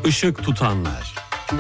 Işık tutanlar.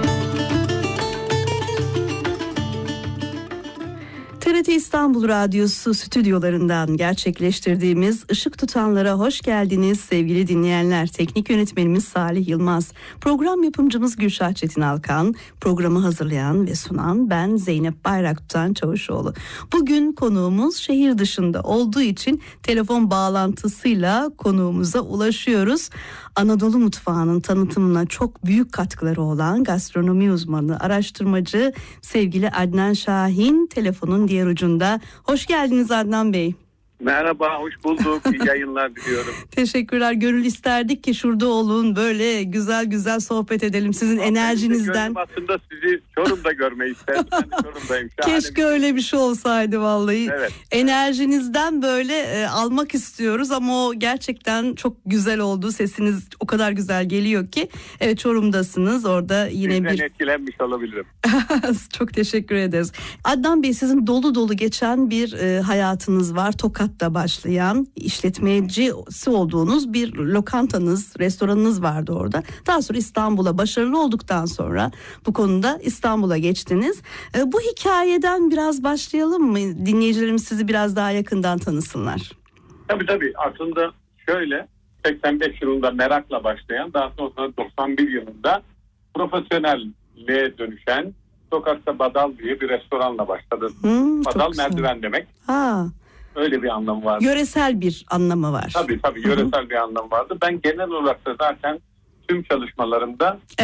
TRT İstanbul Radyosu stüdyolarından gerçekleştirdiğimiz Işık Tutanlar'a hoş geldiniz sevgili dinleyenler. Teknik yönetmenimiz Salih Yılmaz, program yapımcımız Gülşah Çetin Alkan, programı hazırlayan ve sunan ben Zeynep Bayraktutan Çavuşoğlu. Bugün konuğumuz şehir dışında olduğu için telefon bağlantısıyla konuğumuza ulaşıyoruz. Anadolu mutfağının tanıtımına çok büyük katkıları olan gastronomi uzmanı, araştırmacı sevgili Adnan Şahin telefonun diğer ucunda. Hoş geldiniz Adnan Bey. Merhaba, hoş bulduk. İyi yayınlar diliyorum. Teşekkürler. Gönül isterdik ki şurada olun, böyle güzel güzel sohbet edelim sizin enerjinizden. Aslında sizi Çorum'da görmeyi isterdim. Ben de Çorum'dayım. Keşke öyle bir şey olsaydı vallahi. Evet. Enerjinizden böyle almak istiyoruz ama o gerçekten çok güzel oldu. Sesiniz o kadar güzel geliyor ki. Evet, Çorum'dasınız. Orada yine sizden etkilenmiş olabilirim. Çok teşekkür ederiz. Adnan Bey, sizin dolu dolu geçen bir hayatınız var. Tokat'ta başlayan, işletmecisi olduğunuz bir lokantanız, restoranınız vardı orada. Daha sonra İstanbul'a başarılı olduktan sonra bu konuda İstanbul'a geçtiniz. Bu hikayeden biraz başlayalım mı? Dinleyicilerimiz sizi biraz daha yakından tanısınlar. Tabii. Aslında şöyle, 85 yılında merakla başlayan, daha sonra 91 yılında profesyonelliğe dönüşen Tokat'ta Badal diye bir restoranla başladım. Badal merdiven demek. Öyle bir anlamı var. Yöresel bir anlamı var. Tabii yöresel bir anlamı vardı. Ben genel olarak da zaten tüm çalışmalarımda